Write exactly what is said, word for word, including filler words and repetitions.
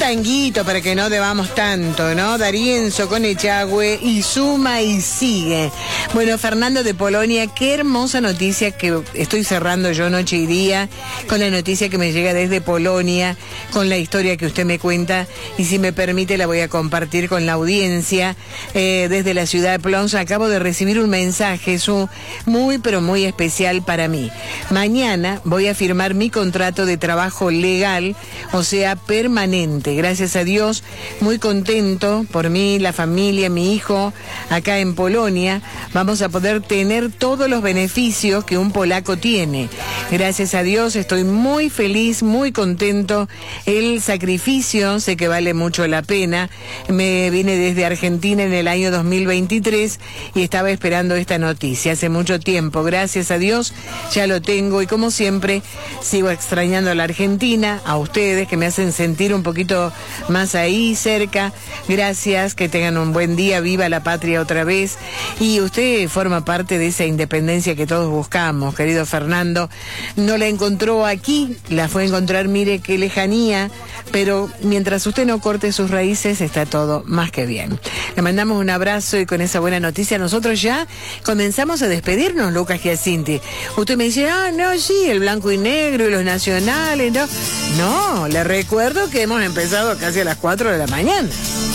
tanguito para que no debamos tanto, ¿no? Darienzo con Echagüe y suma y sigue. Bueno, Fernando de Polonia, qué hermosa noticia que estoy cerrando yo noche y día con la noticia que me llega desde Polonia, con la historia que usted me cuenta, y si me permite la voy a compartir con la audiencia. Eh, desde la ciudad de Plonza acabo de recibir un mensaje, es un muy pero muy especial para mí. Mañana voy a firmar mi contrato de trabajo legal, o sea, permanente. Gracias a Dios, muy contento por mí, la familia, mi hijo, acá en Polonia. Vamos a poder tener todos los beneficios que un polaco tiene. Gracias a Dios, estoy muy feliz, muy contento. El sacrificio, sé que vale mucho la pena. Me vine desde Argentina en el año dos mil veintitrés y estaba esperando esta noticia hace mucho tiempo. Gracias a Dios, ya lo tengo, y como siempre, sigo extrañando a la Argentina, a ustedes que me hacen sentir un poquito más ahí, cerca. Gracias, que tengan un buen día, viva la patria otra vez. Y usted forma parte de esa independencia que todos buscamos, querido Fernando. No la encontró aquí, la fue a encontrar, mire qué lejanía, pero mientras usted no corte sus raíces, está todo más que bien. Le mandamos un abrazo, y con esa buena noticia nosotros ya comenzamos a despedirnos, Lucas Giacinti. Usted me dice, ah, no, sí, el blanco y negro y los nacionales, no. No, le recuerdo que hemos empezado casi a las cuatro de la mañana.